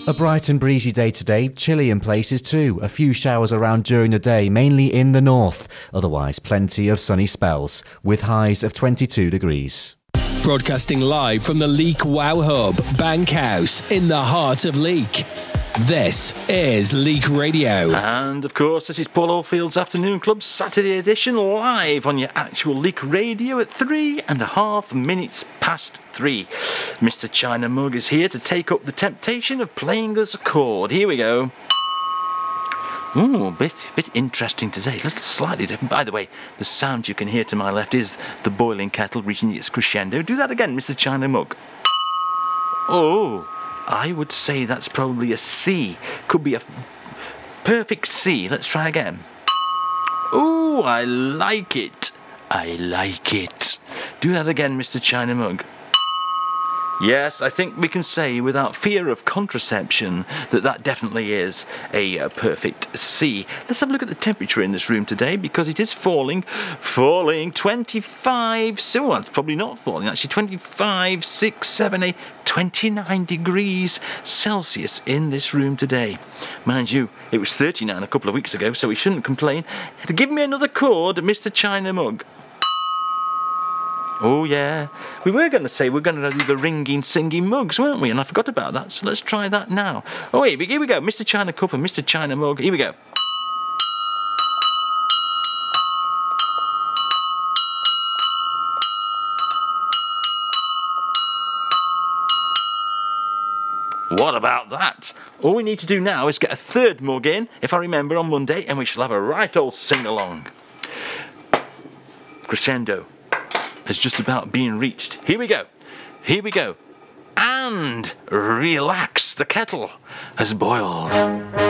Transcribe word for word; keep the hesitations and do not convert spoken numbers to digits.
A bright and breezy day today, chilly in places too. A few showers around during the day, mainly in the north. Otherwise, plenty of sunny spells, with highs of twenty-two degrees. Broadcasting live from the Leek Wow Hub, Bankhouse, in the heart of Leek. This is Leek Radio. And of course, this is Paul Oldfield's Afternoon Club Saturday edition, live on your actual Leek Radio at three and a half minutes past three. Mister China Mug is here to take up the temptation of playing us a chord. Here we go. Ooh, a bit, bit interesting today. Little slightly different. By the way, the sound you can hear to my left is the boiling kettle reaching its crescendo. Do that again, Mister China Mug. Oh, I would say that's probably a C. Could be a perfect C. Let's try again. Ooh, I like it. I like it. Do that again, Mister China Mug. Yes, I think we can say without fear of contraception that that definitely is a, a perfect C. Let's have a look at the temperature in this room today, because it is falling, falling, twenty-five, so well, it's probably not falling actually, twenty-five, six, seven, eight, twenty-nine degrees Celsius in this room today. Mind you, it was thirty-nine a couple of weeks ago, so we shouldn't complain. Give me another chord, Mister China Mug. Oh yeah, we were going to say we're going to do the ringing, singing mugs, weren't we? And I forgot about that, so let's try that now. Oh, here we, here we go, Mister China Cup and Mister China Mug, here we go. What about that? All we need to do now is get a third mug in, if I remember, on Monday, and we shall have a right old sing-along. Crescendo is just about being reached. Here we go. Here we go. And relax. The kettle has boiled.